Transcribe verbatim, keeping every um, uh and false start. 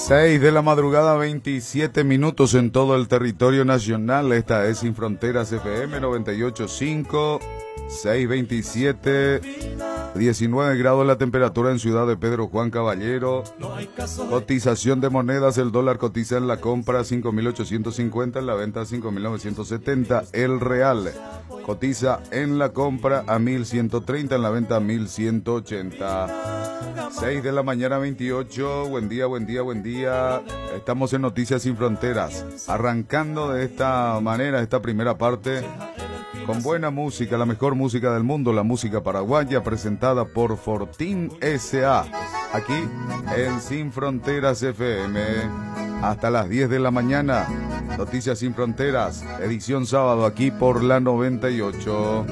seis de la madrugada, veintisiete minutos en todo el territorio nacional. Esta es Sin Fronteras F M noventa y ocho punto cinco, seis veintisiete, diecinueve grados la temperatura en Ciudad de Pedro Juan Caballero. Cotización de monedas: el dólar cotiza en la compra cinco mil ochocientos cincuenta, en la venta cinco mil novecientos setenta. El real cotiza en la compra a mil ciento treinta, en la venta a mil ciento ochenta. seis de la mañana, veintiocho. Buen día, buen día, buen día. Estamos en Noticias Sin Fronteras, arrancando de esta manera esta primera parte con buena música, la mejor música del mundo, la música paraguaya, presentada por Fortín S A, aquí en Sin Fronteras F M. Hasta las diez de la mañana, Noticias Sin Fronteras, edición sábado, aquí por la noventa y ocho.